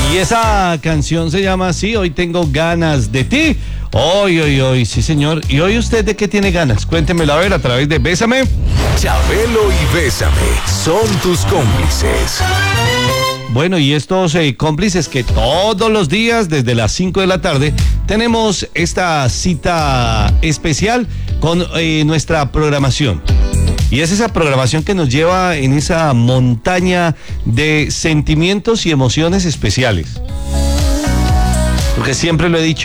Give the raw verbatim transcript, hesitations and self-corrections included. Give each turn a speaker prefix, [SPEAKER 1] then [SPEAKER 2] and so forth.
[SPEAKER 1] Y esa canción se llama así, Hoy tengo ganas de ti. Hoy, hoy, hoy, sí señor. ¿Y hoy usted de qué tiene ganas? Cuéntemelo a ver a través de Bésame.
[SPEAKER 2] Chabelo y Bésame son tus cómplices.
[SPEAKER 1] Bueno, y estos eh, cómplices que todos los días desde las cinco de la tarde tenemos esta cita especial con eh, nuestra programación. Y es esa programación que nos lleva en esa montaña de sentimientos y emociones especiales. Porque siempre lo he dicho.